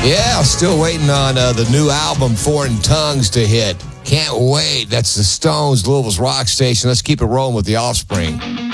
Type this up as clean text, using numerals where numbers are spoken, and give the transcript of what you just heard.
Yeah, still waiting on the new album, Foreign Tongues, to hit. Can't wait. That's the Stones, Louisville's rock station. Let's keep it rolling with The Offspring.